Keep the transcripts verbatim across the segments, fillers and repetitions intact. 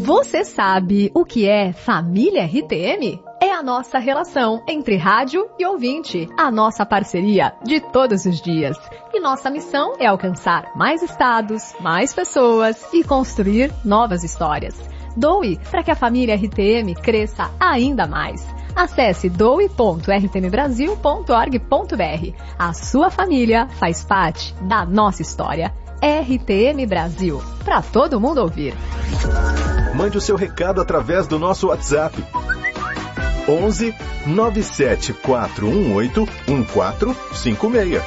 Você sabe o que é Família R T M? É a nossa relação entre rádio e ouvinte, a nossa parceria de todos os dias. E nossa missão é alcançar mais estados, mais pessoas e construir novas histórias. Doe para que a família R T M cresça ainda mais. Acesse doe ponto r t m brasil ponto org ponto b r. A sua família faz parte da nossa história. R T M Brasil, para todo mundo ouvir. Mande o seu recado através do nosso WhatsApp. onze nove sete quatro um oito um quatro cinco seis.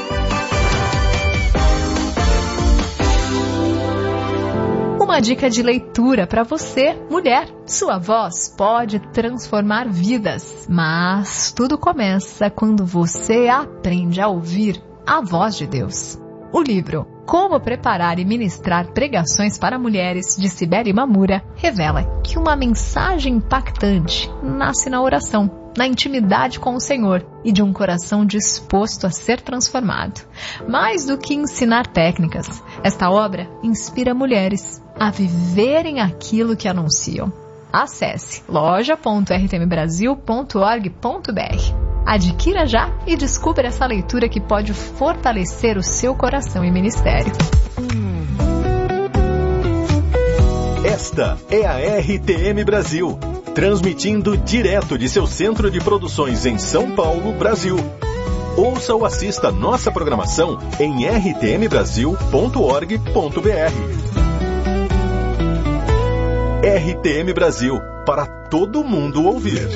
Uma dica de leitura para você, mulher. Sua voz pode transformar vidas, mas tudo começa quando você aprende a ouvir a voz de Deus. O livro Como Preparar e Ministrar Pregações para Mulheres, de Cibele Mamura, revela que uma mensagem impactante nasce na oração, na intimidade com o Senhor e de um coração disposto a ser transformado. Mais do que ensinar técnicas, esta obra inspira mulheres a viverem aquilo que anunciam. Acesse loja ponto r t m brasil ponto org ponto b r. Adquira já e descubra essa leitura que pode fortalecer o seu coração e ministério. Esta é a R T M Brasil, transmitindo direto de seu centro de produções em São Paulo, Brasil. Ouça ou assista nossa programação em r t m brasil ponto org ponto b r. R T M Brasil, para todo mundo ouvir.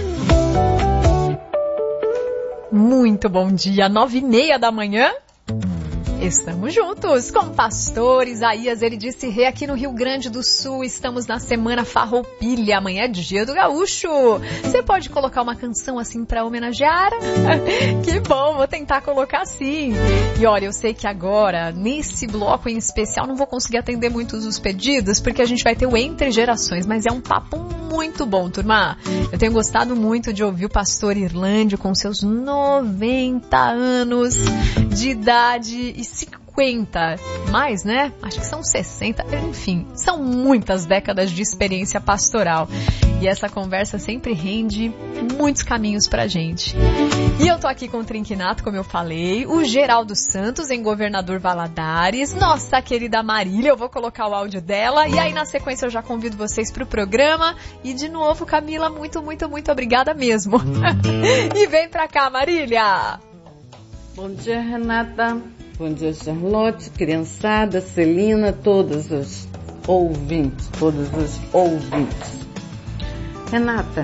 Muito bom dia, nove e meia da manhã. Estamos juntos com o pastor Isaías Eridice Rê aqui no Rio Grande do Sul. Estamos na Semana Farroupilha, amanhã é dia do gaúcho. Você pode colocar uma canção assim para homenagear? Que bom, vou tentar colocar sim. E olha, eu sei que agora, nesse bloco em especial, não vou conseguir atender muitos dos pedidos, porque a gente vai ter o Entre Gerações, mas é um papo muito bom, turma. Eu tenho gostado muito de ouvir o pastor Irlândio com seus noventa anos de idade e cinquenta, mais, né? Acho que são sessenta, enfim, são muitas décadas de experiência pastoral. E essa conversa sempre rende muitos caminhos pra gente. E eu tô aqui com o Trinquinato, como eu falei, o Geraldo Santos, em Governador Valadares, nossa querida Marília, eu vou colocar o áudio dela, e aí na sequência eu já convido vocês pro programa. E de novo, Camila, muito, muito, muito obrigada mesmo. E vem pra cá, Marília! Bom dia, Renata. Bom dia, Charlotte, criançada, Celina, todos os ouvintes, todos os ouvintes. Renata,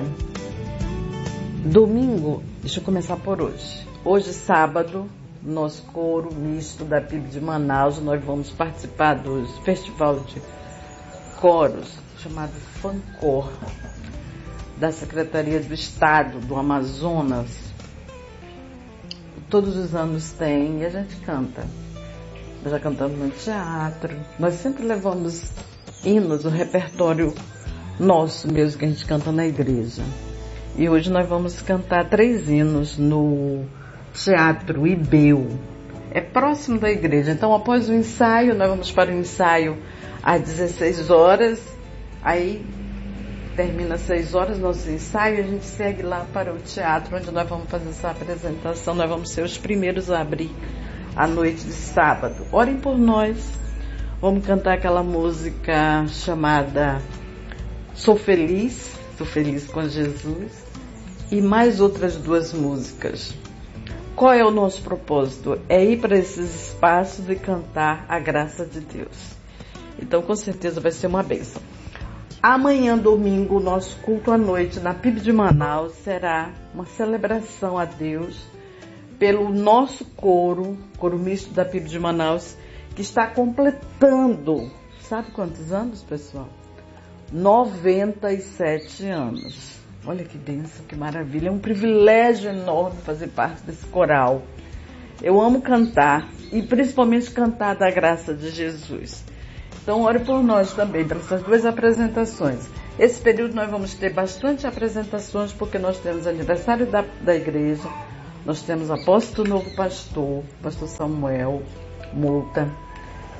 domingo, deixa eu começar por hoje. Hoje, sábado, nosso coro misto da P I B de Manaus, nós vamos participar do festival de coros, chamado FANCOR, da Secretaria do Estado do Amazonas. Todos os anos tem e a gente canta. Nós já cantamos no teatro, nós sempre levamos hinos, o repertório nosso mesmo que a gente canta na igreja. E hoje nós vamos cantar três hinos no Teatro Ibeu. É próximo da igreja, então após o ensaio, nós vamos para o ensaio às dezesseis horas, aí termina às seis horas nosso ensaio e a gente segue lá para o teatro, onde nós vamos fazer essa apresentação. Nós vamos ser os primeiros a abrir a noite de sábado. Orem por nós. Vamos cantar aquela música chamada Sou Feliz, Sou Feliz com Jesus, e mais outras duas músicas. Qual é o nosso propósito? É ir para esses espaços e cantar a graça de Deus. Então, com certeza vai ser uma bênção. Amanhã, domingo, o nosso culto à noite na P I B de Manaus será uma celebração a Deus pelo nosso coro, coro misto da P I B de Manaus, que está completando, sabe quantos anos, pessoal? noventa e sete anos. Olha que bênção, que maravilha. É um privilégio enorme fazer parte desse coral. Eu amo cantar, e principalmente cantar da graça de Jesus. Então, ore por nós também, para essas duas apresentações. Esse período nós vamos ter bastante apresentações, porque nós temos aniversário da, da igreja, nós temos apóstolo novo pastor, pastor Samuel Multa,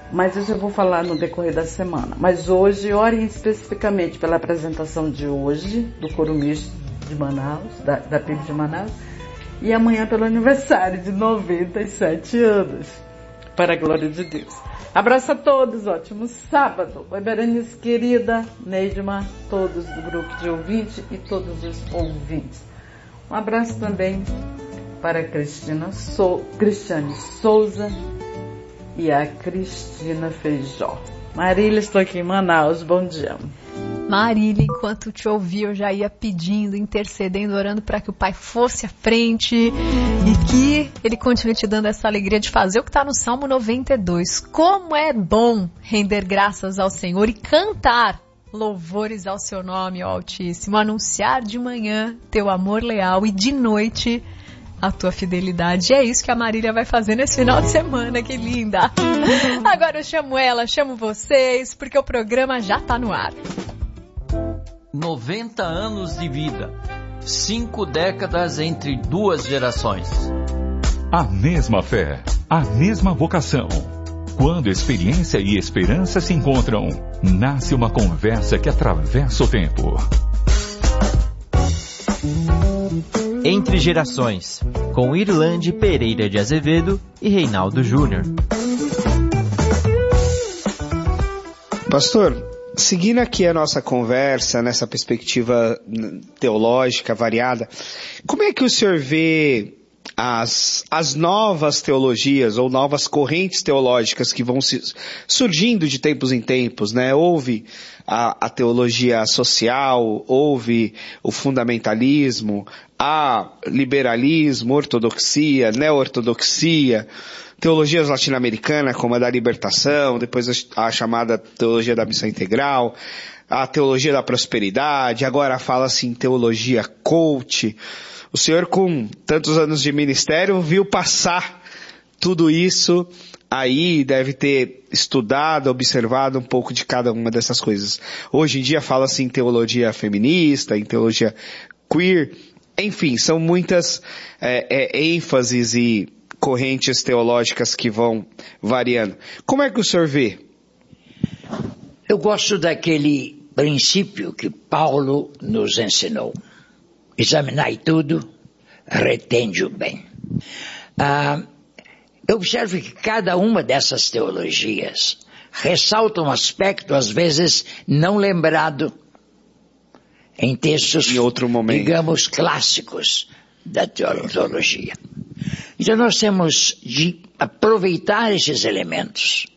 Mas isso eu vou falar no decorrer da semana. Mas hoje, orem especificamente pela apresentação de hoje, do Coro Misto de Manaus, da, da P I B de Manaus, e amanhã pelo aniversário de noventa e sete anos, para a glória de Deus. Abraço a todos, ótimo sábado. Oi, Berenice querida, Neidma, todos do grupo de ouvinte e todos os ouvintes. Um abraço também para a Cristina so, Cristiane Souza e a Cristina Feijó. Marília, estou aqui em Manaus, bom dia. Marília, enquanto te ouvi, eu já ia pedindo, intercedendo, orando para que o Pai fosse à frente e que Ele continue te dando essa alegria de fazer o que está no Salmo noventa e dois. Como é bom render graças ao Senhor e cantar louvores ao seu nome, ó Altíssimo, anunciar de manhã teu amor leal e de noite a tua fidelidade. E é isso que a Marília vai fazer nesse final de semana, que linda! Agora eu chamo ela, chamo vocês, porque o programa já está no ar. noventa anos de vida, cinco décadas entre duas gerações. A mesma fé, a mesma vocação. Quando experiência e esperança se encontram, nasce uma conversa que atravessa o tempo. Entre Gerações, com Irlande Pereira de Azevedo e Reinaldo Júnior. Pastor, seguindo aqui a nossa conversa, nessa perspectiva teológica variada, como é que o senhor vê as, as novas teologias ou novas correntes teológicas que vão se, surgindo de tempos em tempos, né? Houve a, a teologia social, houve o fundamentalismo, há liberalismo, ortodoxia, neo-ortodoxia, teologias latino-americanas como a da libertação, depois a, a chamada teologia da missão integral, a teologia da prosperidade, agora fala-se em teologia coach. O senhor, com tantos anos de ministério, viu passar tudo isso aí, deve ter estudado, observado um pouco de cada uma dessas coisas. Hoje em dia fala-se em teologia feminista, em teologia queer, enfim, são muitas é, é, ênfases e correntes teológicas que vão variando. Como é que o senhor vê? Eu gosto daquele princípio que Paulo nos ensinou. Examinai tudo, retende o bem. Ah, eu observo que cada uma dessas teologias ressalta um aspecto, às vezes, não lembrado em textos, em outro momento, digamos, clássicos da teologia. Então nós temos de aproveitar esses elementos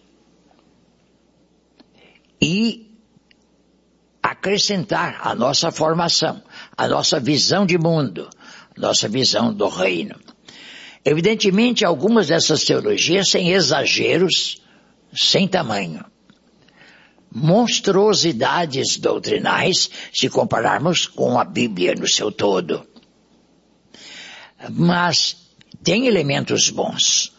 e acrescentar a nossa formação, a nossa visão de mundo, a nossa visão do reino. Evidentemente, algumas dessas teologias sem exageros, sem tamanho. Monstruosidades doutrinais, se compararmos com a Bíblia no seu todo. Mas tem elementos bons.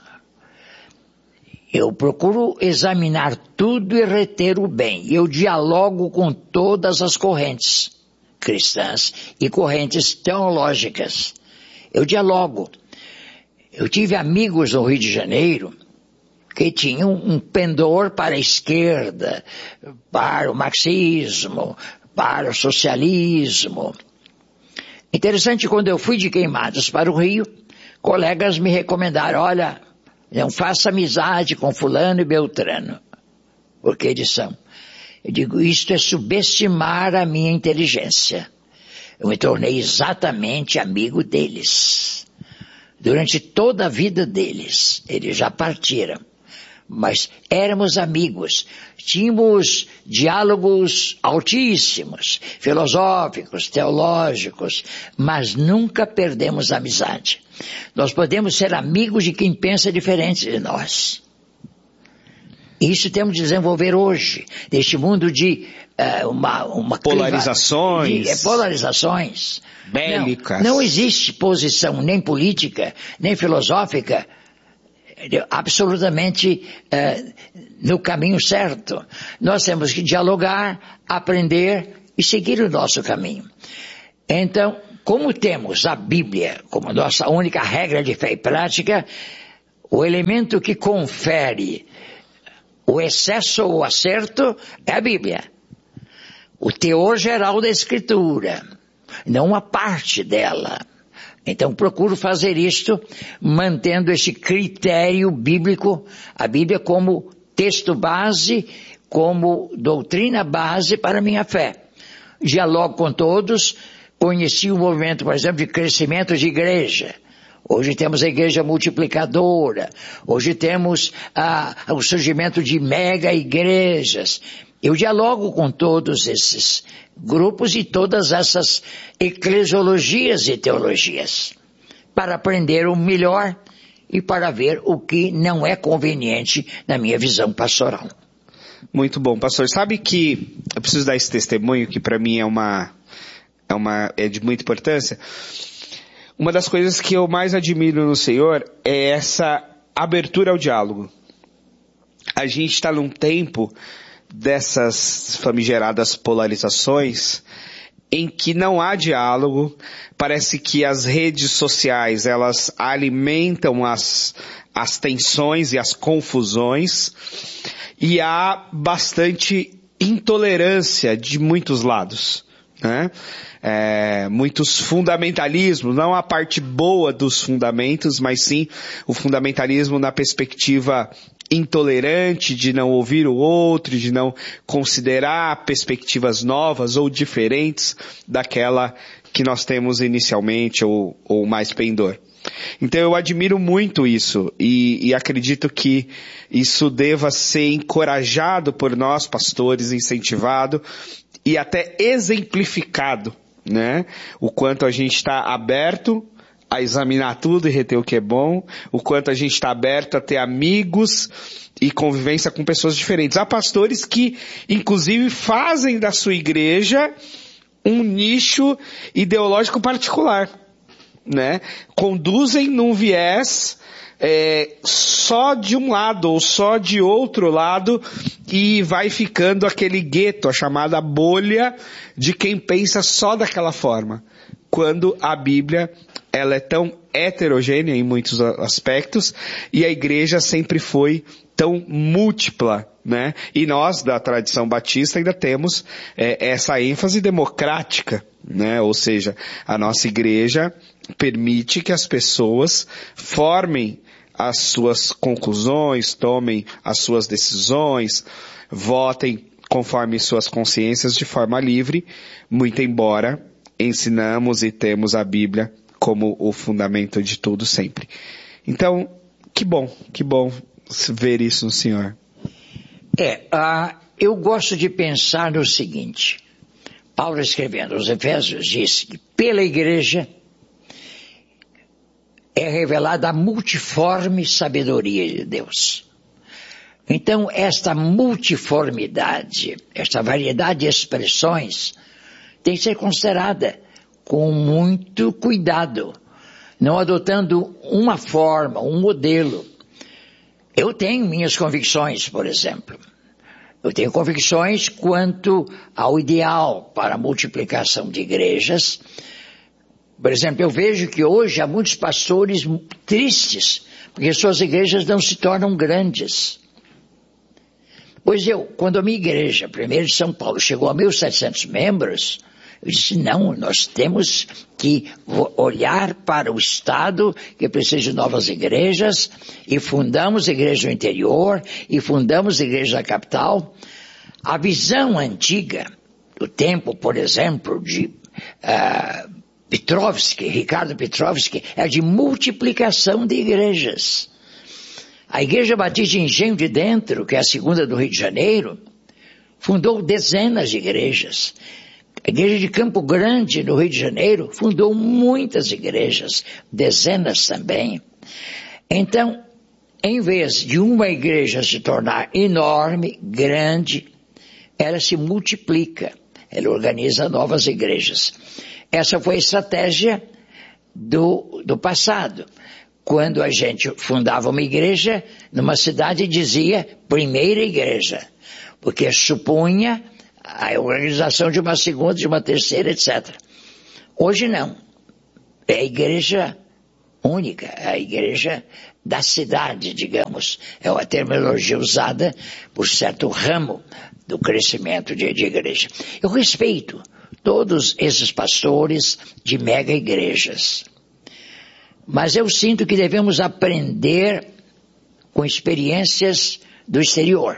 Eu procuro examinar tudo e reter o bem. Eu dialogo com todas as correntes cristãs e correntes teológicas. Eu dialogo. Eu tive amigos no Rio de Janeiro que tinham um pendor para a esquerda, para o marxismo, para o socialismo. Interessante, quando eu fui de Queimados para o Rio, colegas me recomendaram, olha, não faça amizade com fulano e beltrano, porque eles são. Eu digo, isto é subestimar a minha inteligência. Eu me tornei exatamente amigo deles. Durante toda a vida deles, eles já partiram. Mas éramos amigos, tínhamos diálogos altíssimos, filosóficos, teológicos, mas nunca perdemos a amizade. Nós podemos ser amigos de quem pensa diferente de nós. Isso temos de desenvolver hoje, neste mundo de uh, uma, uma polarizações, cliva, de, é, polarizações bélicas. Não, não existe posição nem política, nem filosófica absolutamente uh, no caminho certo. Nós temos que dialogar, aprender e seguir o nosso caminho. Então, como temos a Bíblia como nossa única regra de fé e prática, o elemento que confere O excesso ou o acerto é a Bíblia. O teor geral da Escritura, não uma parte dela. Então procuro fazer isto mantendo esse critério bíblico, a Bíblia como texto base, como doutrina base para a minha fé. Dialogo com todos, conheci o movimento, por exemplo, de crescimento de igreja. Hoje temos a igreja multiplicadora, hoje temos ah, o surgimento de mega igrejas. Eu dialogo com todos esses grupos e todas essas eclesiologias e teologias para aprender o melhor e para ver o que não é conveniente na minha visão pastoral. Muito bom, pastor. Sabe que eu preciso dar esse testemunho que para mim é uma, é uma, é de muita importância. Uma das coisas que eu mais admiro no Senhor é essa abertura ao diálogo. A gente está num tempo dessas famigeradas polarizações em que não há diálogo, parece que as redes sociais elas alimentam as, as tensões e as confusões e há bastante intolerância de muitos lados, né? É, muitos fundamentalismos, não a parte boa dos fundamentos, mas sim o fundamentalismo na perspectiva intolerante, de não ouvir o outro, de não considerar perspectivas novas ou diferentes daquela que nós temos inicialmente ou, ou mais pendor. Então eu admiro muito isso e, e acredito que isso deva ser encorajado por nós, pastores, incentivado e até exemplificado, né? O quanto a gente está aberto a examinar tudo e reter o que é bom, o quanto a gente está aberto a ter amigos e convivência com pessoas diferentes. Há pastores que, inclusive, fazem da sua igreja um nicho ideológico particular, né? Conduzem num viés é, só de um lado ou só de outro lado e vai ficando aquele gueto, a chamada bolha de quem pensa só daquela forma. Quando a Bíblia ela é tão heterogênea em muitos aspectos e a igreja sempre foi tão múltipla, né? E nós, da tradição batista, ainda temos é, essa ênfase democrática, né? Ou seja, a nossa igreja permite que as pessoas formem as suas conclusões, tomem as suas decisões, votem conforme suas consciências de forma livre, muito embora ensinamos e temos a Bíblia como o fundamento de tudo sempre. Então, que bom, que bom ver isso no Senhor. É, uh, eu gosto de pensar no seguinte. Paulo escrevendo aos Efésios diz que pela igreja é revelada a multiforme sabedoria de Deus. Então, esta multiformidade, esta variedade de expressões tem que ser considerada com muito cuidado, não adotando uma forma, um modelo. Eu tenho minhas convicções, por exemplo. Eu tenho convicções quanto ao ideal para a multiplicação de igrejas. Por exemplo, eu vejo que hoje há muitos pastores tristes, porque suas igrejas não se tornam grandes. Pois eu, quando a minha igreja, primeiro de São Paulo, chegou a mil e setecentos membros, eu disse, não, nós temos que olhar para o Estado, que precisa de novas igrejas, e fundamos igreja no interior, e fundamos igreja na capital. A visão antiga, do tempo, por exemplo, de uh, Petrovski, Ricardo Petrovski, é de multiplicação de igrejas. A Igreja Batista de Engenho de Dentro, que é a segunda do Rio de Janeiro, fundou dezenas de igrejas. A igreja de Campo Grande, no Rio de Janeiro, fundou muitas igrejas, dezenas também. Então, em vez de uma igreja se tornar enorme, grande, ela se multiplica, ela organiza novas igrejas. Essa foi a estratégia do, do passado. Quando a gente fundava uma igreja, numa cidade dizia primeira igreja, porque supunha a organização de uma segunda, de uma terceira, etcétera. Hoje não. É a igreja única, a igreja da cidade, digamos. É uma terminologia usada por certo ramo do crescimento de, de igreja. Eu respeito todos esses pastores de mega igrejas. Mas eu sinto que devemos aprender com experiências do exterior.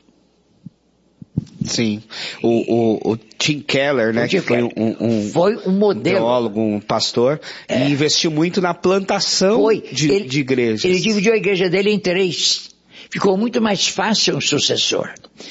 Sim. O, o, o Tim Keller, né, que foi um, um, foi um modelo, um teólogo, um pastor, é. e investiu muito na plantação foi. De, ele, de igrejas. Ele dividiu a igreja dele em três. Ficou muito mais fácil um sucessor.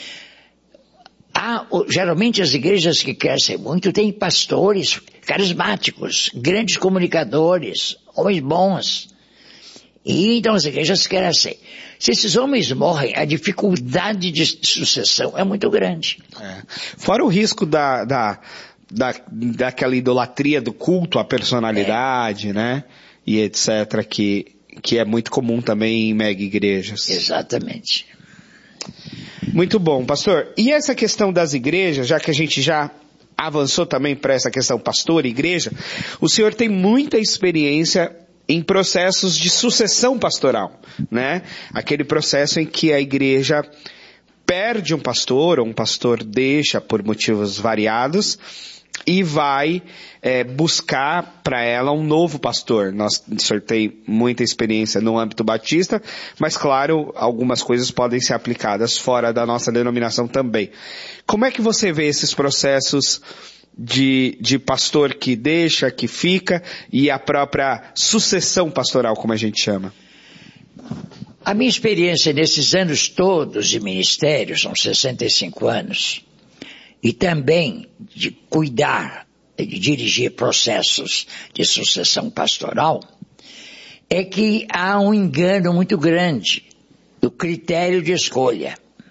Há, geralmente as igrejas que crescem muito têm pastores carismáticos, grandes comunicadores, homens bons. E então as igrejas crescem. Se esses homens morrem, a dificuldade de sucessão é muito grande. É. Fora o risco da, da, da, daquela idolatria do culto à personalidade, é. né? E etcétera, que, que é muito comum também em mega igrejas. Exatamente. Muito bom, pastor. E essa questão das igrejas, já que a gente já avançou também para essa questão pastor e igreja, o senhor tem muita experiência em processos de sucessão pastoral, né? Aquele processo em que a igreja perde um pastor, ou um pastor deixa por motivos variados, e vai é, buscar para ela um novo pastor. Nós, o senhor tem muita experiência no âmbito batista, mas claro, algumas coisas podem ser aplicadas fora da nossa denominação também. Como é que você vê esses processos de, de pastor que deixa, que fica, e a própria sucessão pastoral, como a gente chama? A minha experiência nesses anos todos de ministério, são sessenta e cinco anos, e também de cuidar, de dirigir processos de sucessão pastoral, é que há um engano muito grande do critério de escolha.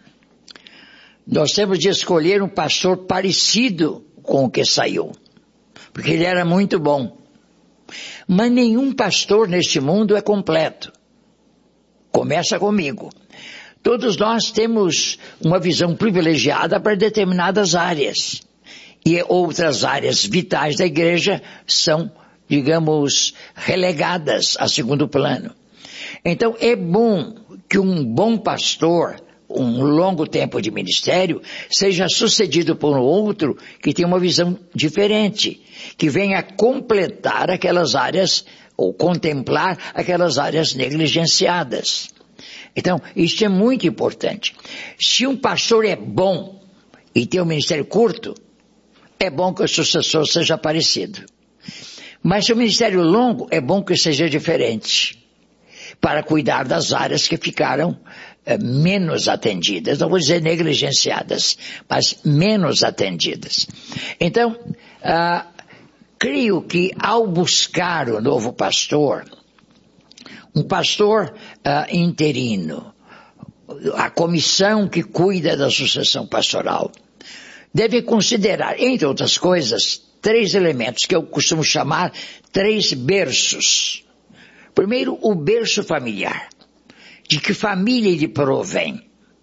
Nós temos de escolher um pastor parecido com o que saiu, porque ele era muito bom. Mas nenhum pastor neste mundo é completo. Começa comigo. Todos nós temos uma visão privilegiada para determinadas áreas. E outras áreas vitais da igreja são, digamos, relegadas a segundo plano. Então é bom que um bom pastor, um longo tempo de ministério, seja sucedido por um outro que tem uma visão diferente, que venha completar aquelas áreas, ou contemplar aquelas áreas negligenciadas. Então, isso é muito importante. Se um pastor é bom e tem um ministério curto, é bom que o sucessor seja parecido. Mas se o ministério longo, é bom que seja diferente, para cuidar das áreas que ficaram eh, menos atendidas, não vou dizer negligenciadas, mas menos atendidas. Então, ah, creio que ao buscar o novo pastor, um pastor uh, interino, a comissão que cuida da sucessão pastoral, deve considerar, entre outras coisas, três elementos que eu costumo chamar três berços. Primeiro, o berço familiar. De que família ele provém?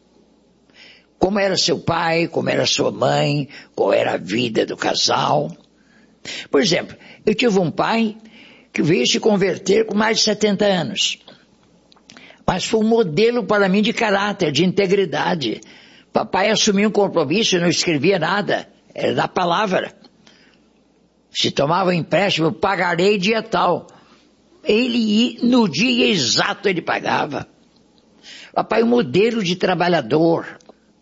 Como era seu pai, como era sua mãe, qual era a vida do casal? Por exemplo, eu tive um pai que veio se converter com mais de setenta anos. Mas foi um modelo para mim de caráter, de integridade. Papai assumiu um compromisso e não escrevia nada, era da palavra. Se tomava um empréstimo, pagarei dia tal. Ele, no dia exato, ele pagava. Papai, um modelo de trabalhador.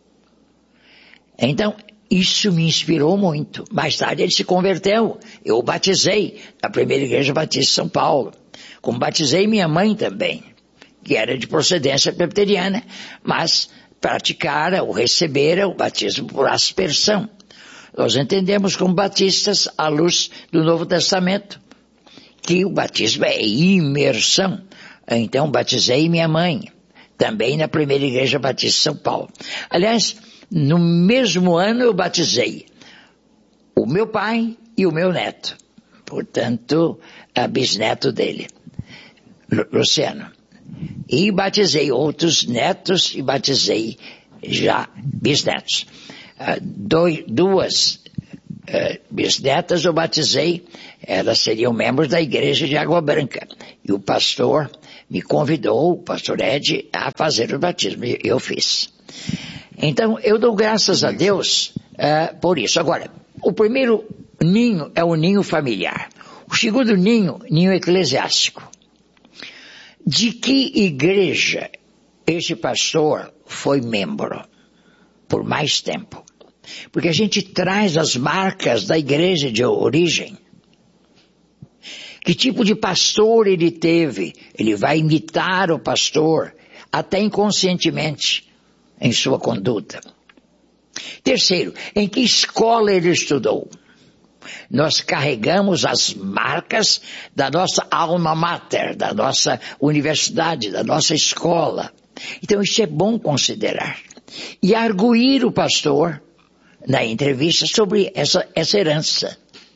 Então, isso me inspirou muito. Mais tarde ele se converteu. Eu o batizei na primeira igreja batista de São Paulo. Como batizei minha mãe também, que era de procedência presbiteriana, mas praticara ou recebera o batismo por aspersão. Nós entendemos como batistas, à luz do Novo Testamento, que o batismo é imersão. Então batizei minha mãe, também na primeira igreja batista de São Paulo. Aliás, no mesmo ano eu batizei o meu pai e o meu neto. Portanto, a bisneto dele, Luciano. E batizei outros netos e batizei já bisnetos. Uh, dois, duas uh, bisnetas eu batizei, elas seriam membros da igreja de Água Branca. E o pastor me convidou, o pastor Ed, a fazer o batismo. E eu fiz. Então, eu dou graças a Deus uh, por isso. Agora, o primeiro ninho é o ninho familiar. O segundo ninho, ninho eclesiástico. De que igreja esse pastor foi membro por mais tempo? Porque a gente traz as marcas da igreja de origem. Que tipo de pastor ele teve? Ele vai imitar o pastor, até inconscientemente, em sua conduta. Terceiro, em que escola ele estudou? Nós carregamos as marcas da nossa alma mater, da nossa universidade, da nossa escola. Então isso é bom considerar. E arguir o pastor na entrevista sobre essa, essa herança.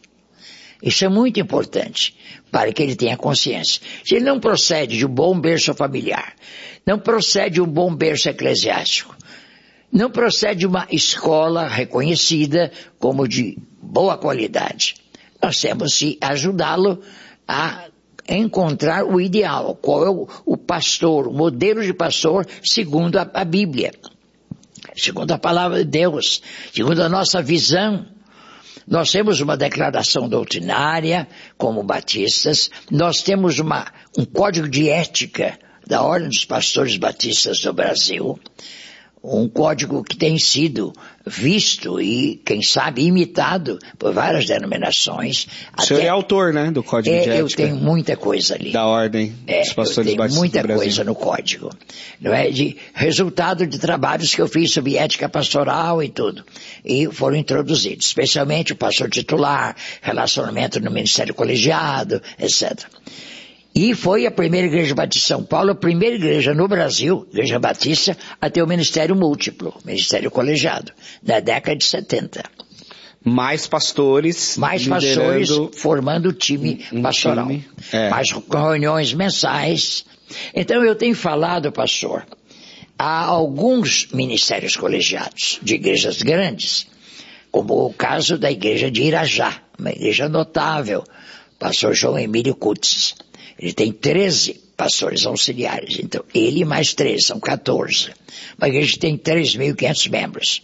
Isso é muito importante para que ele tenha consciência. Se ele não procede de um bom berço familiar, não procede de um bom berço eclesiástico, não procede de uma escola reconhecida como de boa qualidade, nós temos que ajudá-lo a encontrar o ideal. Qual é o, o pastor, o modelo de pastor segundo a, a Bíblia, segundo a palavra de Deus, segundo a nossa visão. Nós temos uma declaração doutrinária, como batistas, nós temos uma, um código de ética da Ordem dos Pastores Batistas do Brasil, um código que tem sido visto e, quem sabe, imitado por várias denominações. O senhor é autor, né, do Código é, de Ética? Eu tenho muita coisa ali. Da Ordem é, dos Pastores eu tenho Batistas muita do Brasil. coisa no código. Não é? De resultado de trabalhos que eu fiz sobre ética pastoral e tudo. E foram introduzidos, especialmente o pastor titular, relacionamento no ministério colegiado, etcétera. E foi a primeira igreja batista de São Paulo, a primeira igreja no Brasil, igreja batista, a ter o ministério múltiplo, ministério colegiado, na década de setenta. Mais pastores. Mais pastores formando o time um, um pastoral. Time, é. Mais reuniões mensais. Então eu tenho falado, pastor, há alguns ministérios colegiados de igrejas grandes, como o caso da igreja de Irajá, uma igreja notável, pastor João Emílio Kutz. Ele tem treze pastores auxiliares, então ele mais treze, são quatorze. Uma igreja que tem três mil e quinhentos membros.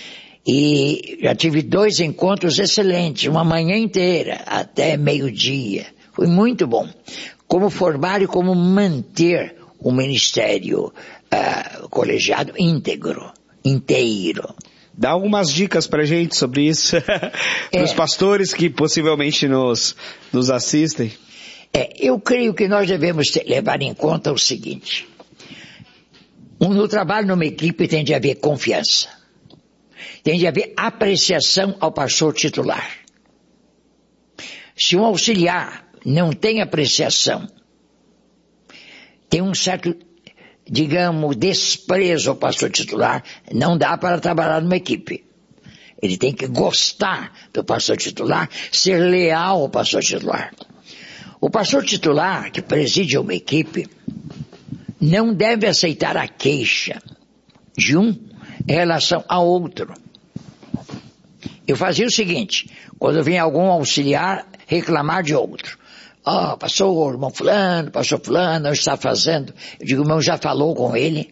E já tive dois encontros excelentes, uma manhã inteira, até meio-dia. Foi muito bom. Como formar e como manter o ministério uh, colegiado íntegro, inteiro. Dá algumas dicas pra gente sobre isso, para os é. pastores que possivelmente nos, nos assistem. É, eu creio que nós devemos ter, levar em conta o seguinte. No trabalho numa equipe tem de haver confiança. Tem de haver apreciação ao pastor titular. Se um auxiliar não tem apreciação, tem um certo, digamos, desprezo ao pastor titular, não dá para trabalhar numa equipe. Ele tem que gostar do pastor titular, ser leal ao pastor titular. O pastor titular, que preside uma equipe, não deve aceitar a queixa de um em relação a outro. Eu fazia o seguinte, quando vinha algum auxiliar reclamar de outro. Ah, oh, pastor, irmão fulano, pastor fulano, não está fazendo. Eu digo, irmão, já falou com ele?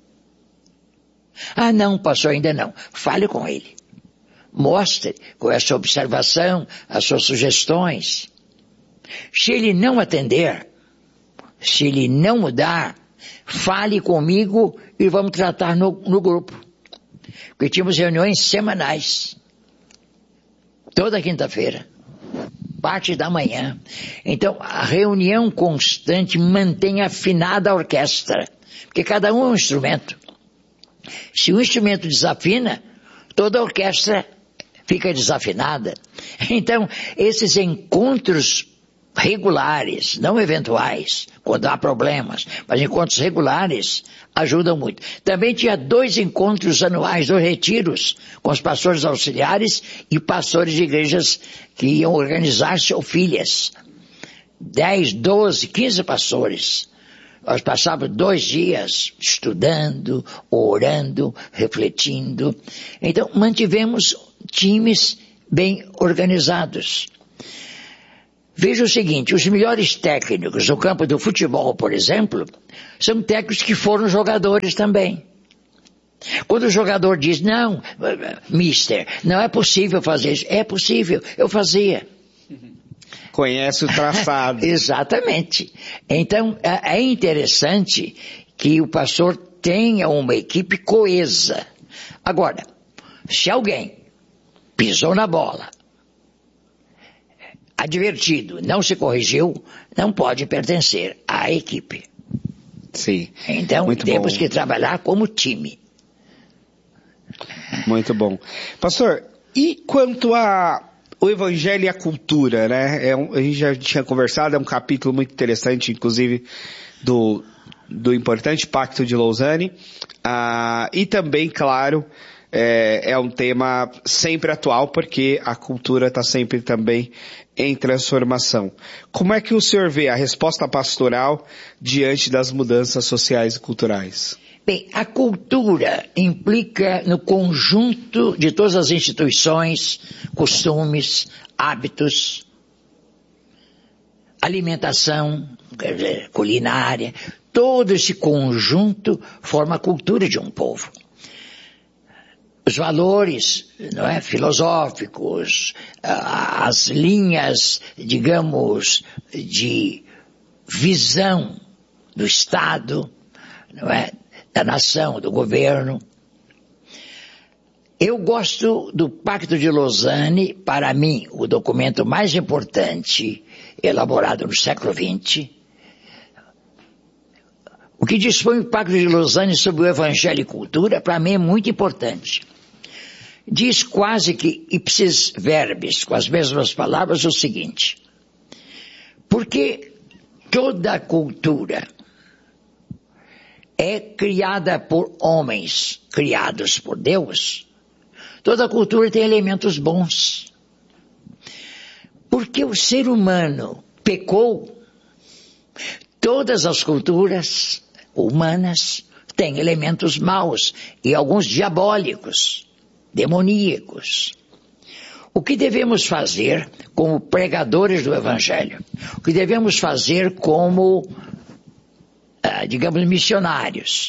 Ah, não, pastor, ainda não. Fale com ele. Mostre com essa observação, as suas sugestões. Se ele não atender, se ele não mudar, fale comigo e vamos tratar no, no grupo. Porque tínhamos reuniões semanais. Toda quinta-feira. Parte da manhã. Então, a reunião constante mantém afinada a orquestra. Porque cada um é um instrumento. Se o instrumento desafina, toda a orquestra fica desafinada. Então, esses encontros regulares, não eventuais, quando há problemas, mas encontros regulares ajudam muito. Também tinha dois encontros anuais, dois retiros, com os pastores auxiliares e pastores de igrejas que iam organizar-se ou filhas. Dez, doze, quinze pastores. Nós passávamos dois dias estudando, orando, refletindo. Então, mantivemos times bem organizados. Veja o seguinte, os melhores técnicos no campo do futebol, por exemplo, são técnicos que foram jogadores também. Quando o jogador diz, não, mister, não é possível fazer isso, é possível, eu fazia. Conhece o traçado. Exatamente. Então, é interessante que o pastor tenha uma equipe coesa. Agora, se alguém pisou na bola, advertido, não se corrigiu, não pode pertencer à equipe. Sim. Então, muito temos bom. que trabalhar como time. Muito bom. Pastor, e quanto a o evangelho e a cultura, né? É um, a gente já tinha conversado, é um capítulo muito interessante, inclusive, do, do importante Pacto de Lausanne, ah, e também, claro, é, é um tema sempre atual, porque a cultura está sempre também em transformação. Como é que o senhor vê a resposta pastoral diante das mudanças sociais e culturais? Bem, a cultura implica no conjunto de todas as instituições, costumes, hábitos, alimentação, quer dizer, culinária, todo esse conjunto forma a cultura de um povo. Os valores, não é, filosóficos, as linhas, digamos, de visão do Estado, não é, da nação, do governo. Eu gosto do Pacto de Lausanne, para mim, o documento mais importante elaborado no século vinte. O que dispõe o Pacto de Lausanne sobre o Evangelho e cultura, para mim é muito importante. Diz quase que ipsis verbis, com as mesmas palavras, o seguinte: porque toda a cultura é criada por homens, criados por Deus, toda cultura tem elementos bons. Porque o ser humano pecou, todas as culturas humanas têm elementos maus e alguns diabólicos, demoníacos. O que devemos fazer como pregadores do Evangelho? O que devemos fazer como digamos, missionários,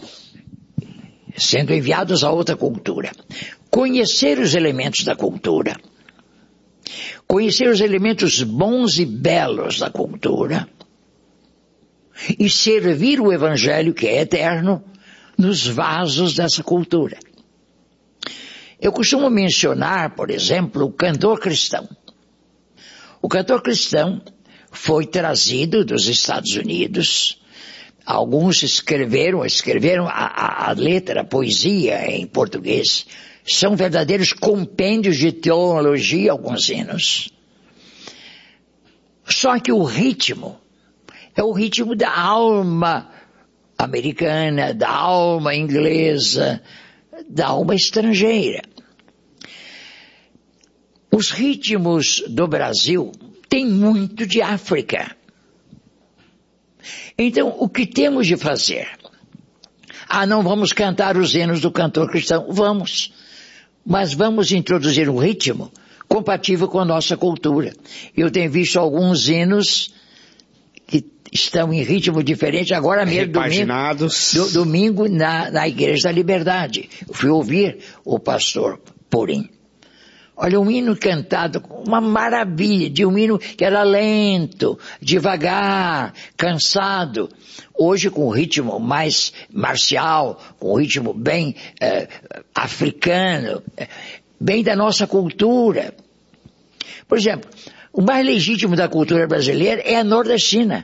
sendo enviados a outra cultura? Conhecer os elementos da cultura, conhecer os elementos bons e belos da cultura, e servir o Evangelho, que é eterno, nos vasos dessa cultura. Eu costumo mencionar, por exemplo, o cantor cristão. O cantor cristão foi trazido dos Estados Unidos. Alguns escreveram, escreveram a, a, a letra, a poesia em português. São verdadeiros compêndios de teologia, alguns hinos. Só que o ritmo é o ritmo da alma americana, da alma inglesa, da alma estrangeira. Os ritmos do Brasil têm muito de África. Então, o que temos de fazer? Ah, não vamos cantar os hinos do cantor cristão? Vamos. Mas vamos introduzir um ritmo compatível com a nossa cultura. Eu tenho visto alguns hinos que estão em ritmo diferente, agora mesmo domingo, do, domingo na, na Igreja da Liberdade. Eu fui ouvir o pastor Purim. Olha, um hino cantado, uma maravilha, de um hino que era lento, devagar, cansado. Hoje com um ritmo mais marcial, com um ritmo bem eh, africano, bem da nossa cultura. Por exemplo, o mais legítimo da cultura brasileira é a nordestina.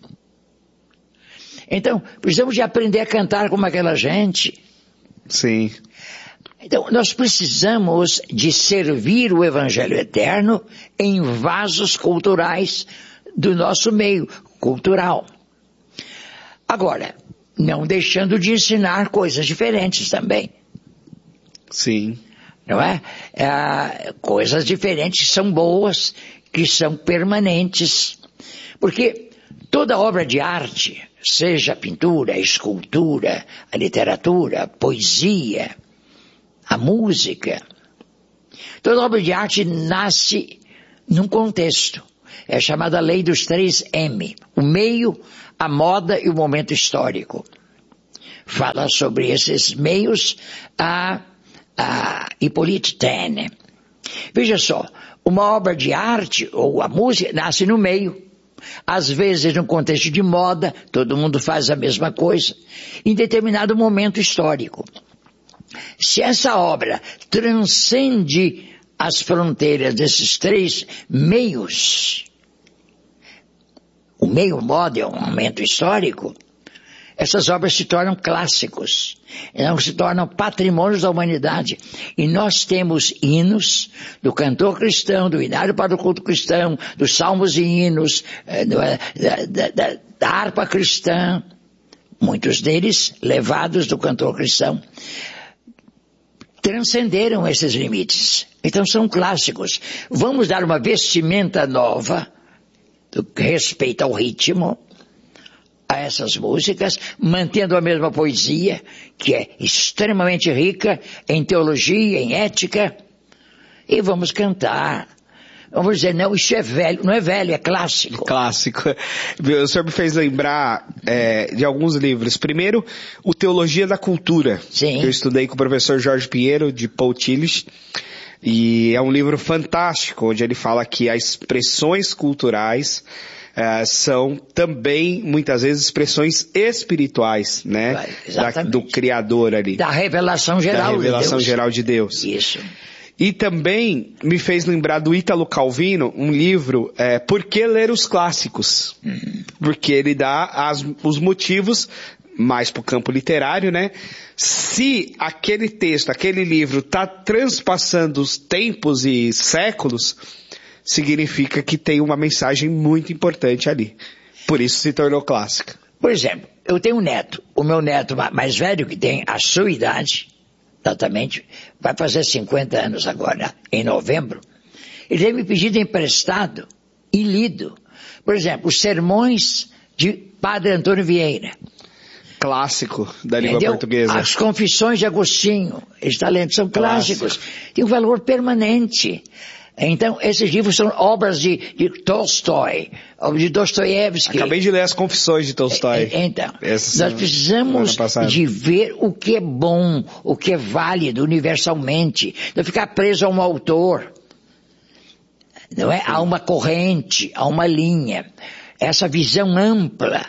Então, precisamos de aprender a cantar como aquela gente. Sim. Então, nós precisamos de servir o Evangelho eterno em vasos culturais do nosso meio cultural. Agora, não deixando de ensinar coisas diferentes também. Sim. Não é? é coisas diferentes que são boas, que são permanentes. Porque toda obra de arte, seja a pintura, a escultura, a literatura, a poesia, a música, toda obra de arte nasce num contexto. É a chamada lei dos três M. O meio, a moda e o momento histórico. Fala sobre esses meios a, a Hippolyte Taine. Veja só, uma obra de arte ou a música nasce no meio. Às vezes, no contexto de moda, todo mundo faz a mesma coisa, em determinado momento histórico. Se essa obra transcende as fronteiras desses três meios, o meio moda é um momento histórico, essas obras se tornam clássicos, elas se tornam patrimônios da humanidade. E nós temos hinos do cantor cristão, do hinário para o culto cristão, dos salmos e hinos, da, da, da, da harpa cristã, muitos deles levados do cantor cristão, transcenderam esses limites. Então são clássicos. Vamos dar uma vestimenta nova, do que respeita ao ritmo, a essas músicas, mantendo a mesma poesia, que é extremamente rica em teologia, em ética, e vamos cantar. Vamos dizer, não, isso é velho, não é velho, é clássico. Clássico. O senhor me fez lembrar é, de alguns livros. Primeiro, o Teologia da Cultura, Sim. que eu estudei com o professor Jorge Pinheiro, de Paul Tillich, e é um livro fantástico, onde ele fala que as expressões culturais Uh, são também, muitas vezes, expressões espirituais, né? Da, do Criador ali. Da revelação geral da revelação de Deus. geral de Deus. Isso. E também me fez lembrar do Ítalo Calvino, um livro, é, Por que Ler os Clássicos? Uhum. Porque ele dá as, os motivos, mais para o campo literário, né? Se aquele texto, aquele livro está transpassando os tempos e séculos, significa que tem uma mensagem muito importante ali. Por isso se tornou clássica. Por exemplo, eu tenho um neto. O meu neto mais velho, que tem a sua idade, exatamente, vai fazer cinquenta anos agora, em novembro. Ele tem me pedido emprestado e lido. Por exemplo, os sermões de Padre Antônio Vieira. Clássico da língua Entendeu? portuguesa. As Confissões de Agostinho. Esses talentos são clássicos. Clássico. Tem um valor permanente. Então, esses livros são obras de, de Tolstói, de Dostoiévski. Acabei de ler as Confissões de Tolstói. Então, Essa nós precisamos de ver o que é bom, o que é válido universalmente. Não ficar preso a um autor. Não é? A uma corrente, a uma linha. Essa visão ampla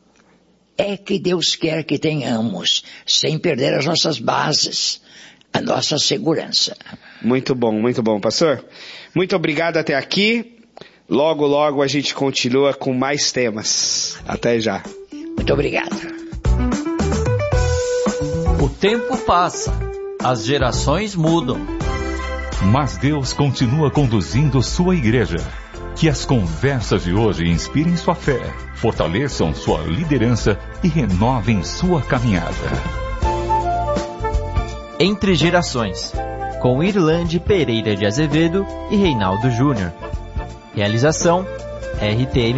é que Deus quer que tenhamos, sem perder as nossas bases, a nossa segurança. Muito bom, muito bom, pastor. Muito obrigado até aqui. Logo, logo a gente continua com mais temas. Até já. Muito obrigado. O tempo passa, as gerações mudam. Mas Deus continua conduzindo sua igreja. Que as conversas de hoje inspirem sua fé, fortaleçam sua liderança e renovem sua caminhada. Entre Gerações, com Irlande Pereira de Azevedo e Reinaldo Júnior. Realização R T M